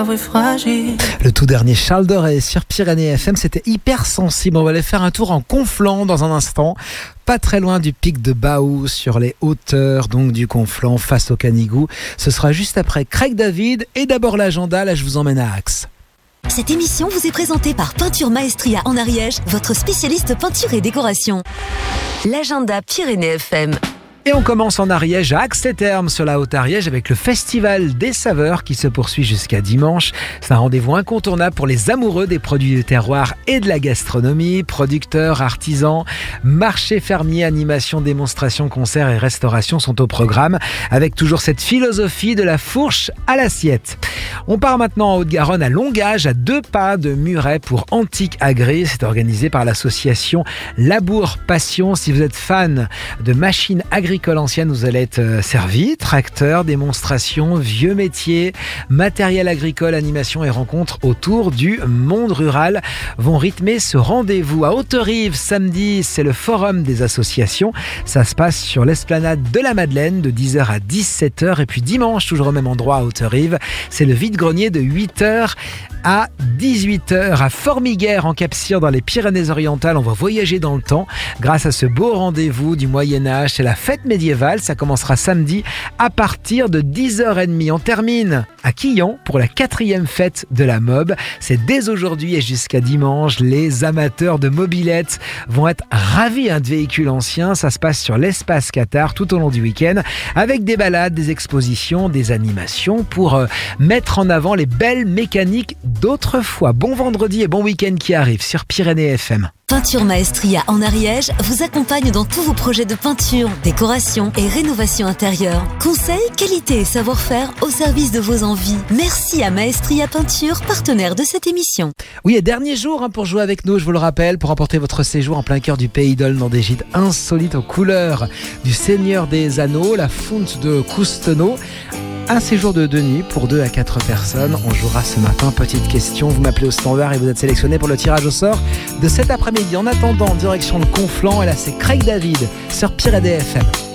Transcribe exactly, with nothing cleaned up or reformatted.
Le tout dernier Charles Doré sur Pyrénées F M, c'était hyper sensible. On va aller faire un tour en Conflans dans un instant, pas très loin du pic de Baou, sur les hauteurs donc du Conflans face au Canigou. Ce sera juste après Craig David et d'abord l'agenda. Là, je vous emmène à Axe. Cette émission vous est présentée par Peinture Maestria en Ariège, votre spécialiste peinture et décoration. L'agenda Pyrénées F M. Et on commence en Ariège, à Axe-les-Thermes, sur la Haute-Ariège, avec le Festival des Saveurs qui se poursuit jusqu'à dimanche. C'est un rendez-vous incontournable pour les amoureux des produits du terroir et de la gastronomie. Producteurs, artisans, marchés fermiers, animations, démonstrations, concerts et restauration sont au programme, avec toujours cette philosophie de la fourche à l'assiette. On part maintenant en Haute-Garonne, à Longage, à deux pas de Muret, pour Antique Agri. C'est organisé par l'association Labour Passion. Si vous êtes fan de machines agricoles, agricole ancienne, vous allez être servi. Tracteurs, démonstrations, vieux métiers, matériel agricole, animation et rencontres autour du monde rural vont rythmer ce rendez-vous. À Haute-Rive, samedi, c'est le forum des associations. Ça se passe sur l'esplanade de la Madeleine de dix heures à dix-sept heures. Et puis dimanche, toujours au même endroit à Haute-Rive, c'est le vide-grenier de huit heures à dix-huit heures. À Formiguères, en Cap-Cyr, dans les Pyrénées-Orientales, on va voyager dans le temps grâce à ce beau rendez-vous du Moyen-Âge. C'est la fête médiévale, ça commencera samedi à partir de dix heures trente. On termine à Quillan pour la quatrième fête de la mob. C'est dès aujourd'hui et jusqu'à dimanche. Les amateurs de mobylettes vont être ravis hein, de véhicules anciens. Ça se passe sur l'espace Qatar tout au long du week-end, avec des balades, des expositions, des animations pour euh, mettre en avant les belles mécaniques d'autrefois. Bon vendredi et bon week-end qui arrive sur Pyrénées F M. Peinture Maestria en Ariège vous accompagne dans tous vos projets de peinture, décoration et rénovation intérieure. Conseils, qualité et savoir-faire au service de vos envies. Merci à Maestria Peinture, partenaire de cette émission. Oui, et dernier jour hein, pour jouer avec nous, je vous le rappelle, pour emporter votre séjour en plein cœur du Pays d'Ol dans des gîtes insolites aux couleurs du Seigneur des Anneaux, la fonte de Coustenot. Un séjour de deux nuits pour deux à quatre personnes. On jouera ce matin. Petite question, vous m'appelez au standard et vous êtes sélectionné pour le tirage au sort de cet après-midi. En attendant, direction le Conflans, et là c'est Craig David sur Pyrénées F M.